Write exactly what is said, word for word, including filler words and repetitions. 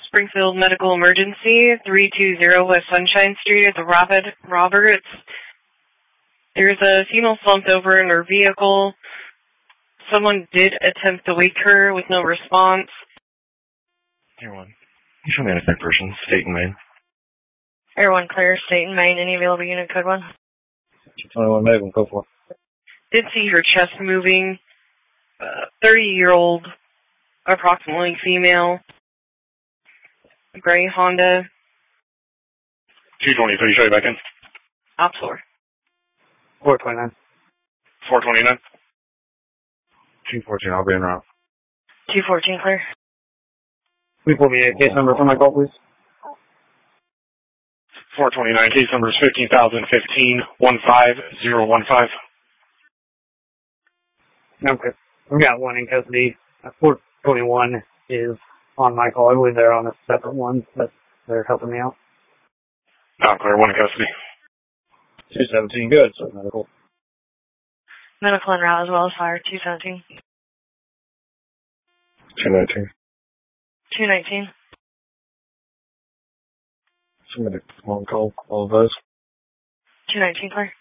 Springfield Medical Emergency, three two zero West Sunshine Street at the Robert Roberts. There's a female slumped over in her vehicle. Someone did attempt to wake her with no response. Air one. You show me a person, state and Maine. Air one clear, state and Maine. Any available unit code one? twenty-one Maven, go for it. Did see her chest moving. Uh, thirty-year-old, approximately female. Gray Honda. two twenty-three, show you back in. Op floor. four twenty-nine. four twenty-nine. two fourteen, I'll be in route. two fourteen clear. Please pull me a case number for my call, please. four twenty-nine, case number is fifteen thousand fifteen, one five zero one five. Okay. We've got one in custody. four twenty-one is on my call. I believe they're on a separate one, but they're helping me out. Not clear, one in custody. two seventeen, good. So medical. Medical en route as well as fire, two seventeen. two nineteen. two nineteen. Somebody on call, all of those. two nineteen clear.